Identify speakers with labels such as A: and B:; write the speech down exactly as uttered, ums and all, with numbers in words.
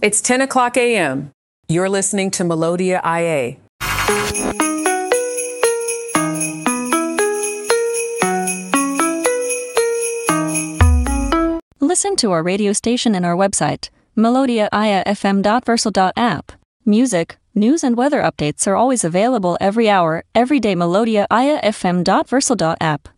A: It's ten o'clock a m You're listening to Melodia I A.
B: Listen to our radio station and our website, melodia i a f m dot versal dot app. Music, news and weather updates are always available every hour, every day. melodia i a f m dot versal dot app.